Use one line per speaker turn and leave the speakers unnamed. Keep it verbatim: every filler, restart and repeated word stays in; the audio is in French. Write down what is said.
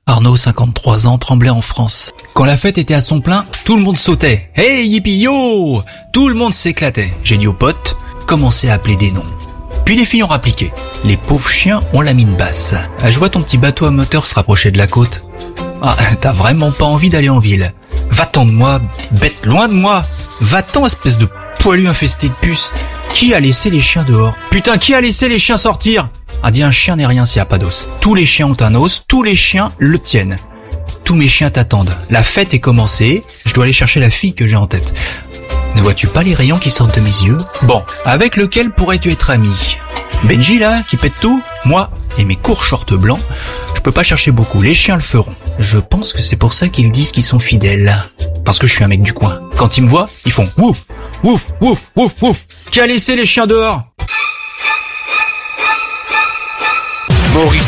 Arnaud, cinquante-trois ans, tremblait en France. Quand la fête était à son plein, tout le monde sautait. Hey, yippee yo! Tout le monde s'éclatait. J'ai dit aux potes, commencez à appeler des noms. Puis les filles ont rappliqué. Les pauvres chiens ont la mine basse. Ah, je vois ton petit bateau à moteur se rapprocher de la côte. Ah, t'as vraiment pas envie d'aller en ville. Va-t'en de moi, bête, loin de moi. Va-t'en, espèce de poilu infesté de puces. Qui a laissé les chiens dehors? Putain, qui a laissé les chiens sortir? Ah, dit un chien n'est rien s'il n'y a pas d'os. Tous les chiens ont un os, tous les chiens le tiennent. Tous mes chiens t'attendent. La fête est commencée, je dois aller chercher la fille que j'ai en tête. Ne vois-tu pas les rayons qui sortent de mes yeux? Bon, avec lequel pourrais-tu être ami? Benji là, qui pète tout? Moi et mes courts shorts blancs, je peux pas chercher beaucoup, les chiens le feront. Je pense que c'est pour ça qu'ils disent qu'ils sont fidèles. Parce que je suis un mec du coin. Quand ils me voient, ils font ouf, ouf, ouf, ouf, ouf. Qui a laissé les chiens dehors?
Maurice